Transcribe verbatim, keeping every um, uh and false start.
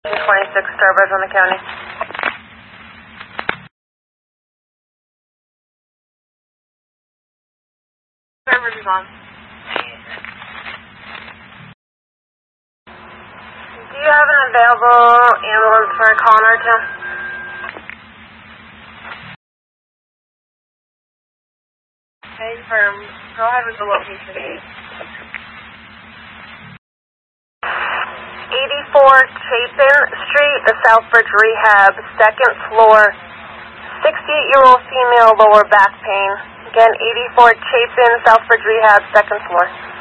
twenty-six Starbridge on the county. Starbridge is on. Do you have an available ambulance for a call in our town? Okay, firm. Go ahead with the location. eighty-four Chapin Street, the Southbridge Rehab, second floor, sixty-eight-year-old female, lower back pain. Again, eighty-four Chapin, Southbridge Rehab, second floor.